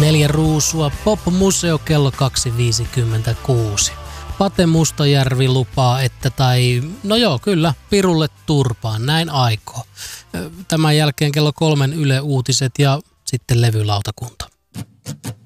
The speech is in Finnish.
4 ruusua, Pop-museo kello 2.56. Pate Mustajärvi lupaa, että kyllä, pirulle turpaan, näin aikoo. Tämän jälkeen kello 3 Yle Uutiset ja sitten levylautakunta.